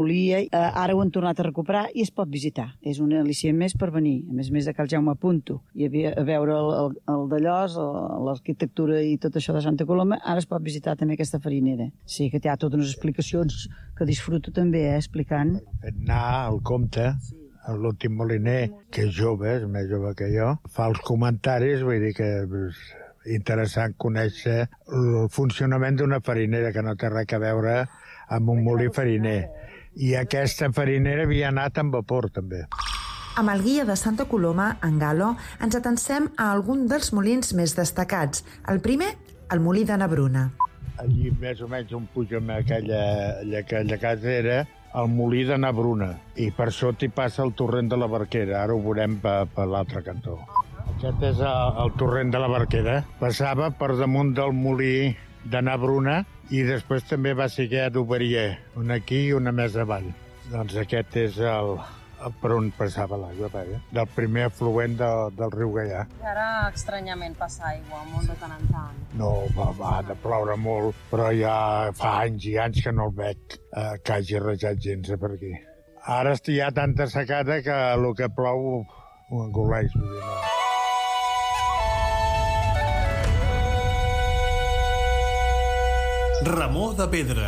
Ara ho han tornat a recuperar i es pot visitar. És un al·licient més per venir, a més de Cal Jaume Punto i a veure el d'Allòs, l'arquitectura i tot això de Santa Coloma. Ara es pot visitar també aquesta farinera. Sí, que té totes unes explicacions que disfruto també, explicant. Anar al compte, l'últim moliner, que és jove, és més jove que jo, fa els comentaris, vull dir que és interessant conèixer el funcionament d'una farinera que no té res a veure amb un molí fariner. I aquesta farinera havia anat amb vapor, també. Amb el guia de Santa Coloma, en Galo, ens atansem a algun dels molins més destacats. El primer, el molí de Nabruna. Allí, més o menys, on pugem aquella casa era el molí de Nabruna. I per sota hi passa el torrent de la Barquera. Ara ho veurem per l'altre cantó. Aquest és el torrent de la Barquera. Passava per damunt del molí de Nabruna i després també va seguir a Doveria, una aquí i una més avall. Doncs aquest és per on passava l'aigua, del primer afluent del riu Gaià. I ara, estranyament, passa aigua, molt de tant en tant. No, va de ploure molt, però ja fa anys i anys que no el veig que hagi rejat gens per aquí. Ara hi ha tanta secada que el que plou ho engoleix, vull dir, no. Ramó de Pedra.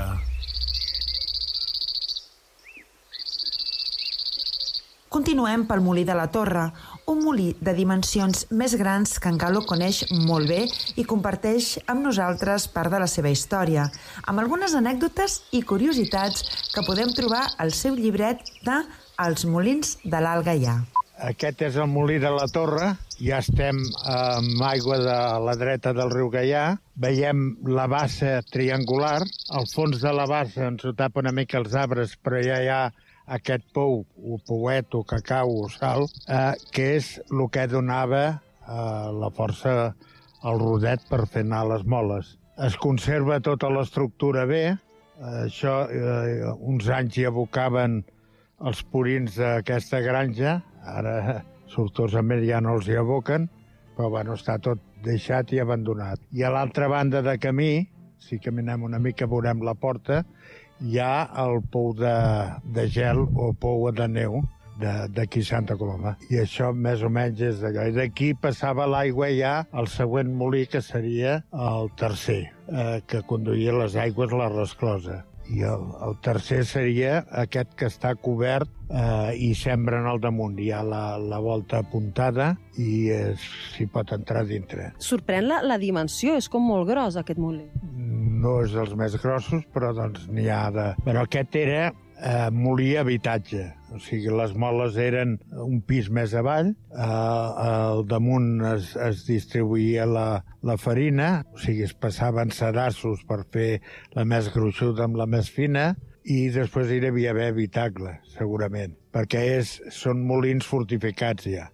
Continuem pel molí de la Torre, un molí de dimensions més grans que en Galo coneix molt bé i comparteix amb nosaltres part de la seva història, amb algunes anècdotes i curiositats que podem trobar al seu llibret de Els molins de l'Alt Gaià. Aquest és el molí de la Torre, ja estem amb aigua de la dreta del riu Gaià, veiem la bassa triangular, al fons de la bassa ens ho tapa una mica els arbres, però ja hi ha aquest pou, o pouet, o cacau, o sal, que és el que donava la força al rodet per fer anar les moles. Es conserva tota l'estructura bé, això uns anys hi abocaven els purins d'aquesta granja, ara sortosament ja no els hi aboquen, però bueno, està tot deixat i abandonat. I a l'altra banda de camí, si caminem una mica veurem la porta, hi ha el pou de gel o pou de neu d'aquí Santa Coloma. I això més o menys és d'allò. I d'aquí passava l'aigua ja al següent molí, que seria el tercer, que conduïa les aigües a la resclosa. I el tercer seria aquest que està cobert i sembren al damunt. Hi ha la volta apuntada i s'hi pot entrar dintre. Sorprèn la dimensió, és com molt gros aquest molí. No és dels més grossos, però doncs n'hi ha de... Però aquest era molí habitatge, o sigui, les moles eren un pis més avall, al damunt es distribuïa la farina, o sigui, es passaven sedassos per fer la més gruixuda amb la més fina, i després hi devia haver habitacle, segurament, perquè són molins fortificats ja.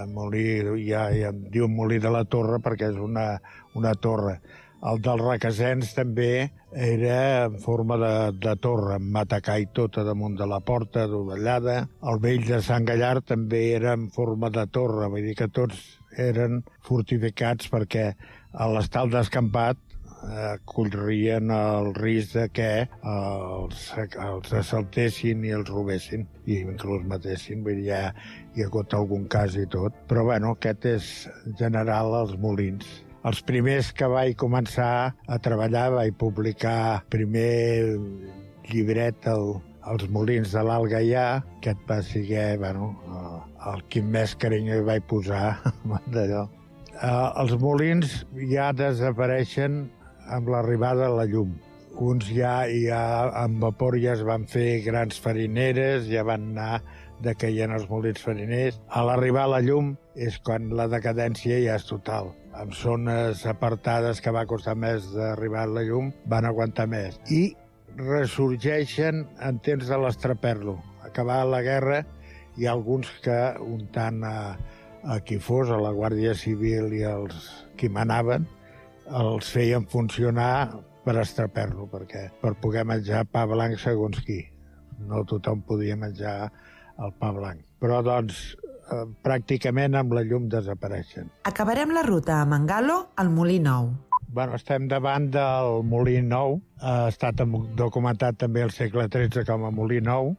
Ja em diu molí de la Torre perquè és una torre. El dels Requesens també era en forma de torre, amb matacà i tot a damunt de la porta, dovellada. El vell de Sant Gallard també era en forma de torre, vull dir que tots eren fortificats perquè a l'estal descampat corrien el risc de que els assaltessin i els robessin i inclús matessin, vull dir, hi ha hagut algun cas i tot. Però bueno, aquest és en general els molins. Els primers que vaig començar a treballar, vaig publicar primer llibret als molins de l'Alt Gaià, que va ser el que més carinyo hi vaig posar d'allò. Els molins ja desapareixen amb l'arribada de la llum. Uns ja amb vapor ja es van fer grans farineres, ja van anar decaient els molins fariners. A l'arribar la llum és quan la decadència ja és total. En zones apartades que va costar més d'arribar a la llum, van aguantar més. I ressorgeixen en temps de l'estraperlo. Acabada la guerra, hi ha alguns que, untant a qui fos, a la Guàrdia Civil i els qui manaven, els feien funcionar per estraperlo, perquè per poder menjar pa blanc segons qui. No tothom podia menjar el pa blanc. Però, doncs, pràcticament amb la llum desapareixen. Acabarem la ruta amb en Galo al Molí Nou. Bueno, estem davant del Molí Nou. Ha estat documentat també al segle XIII com a Molí Nou.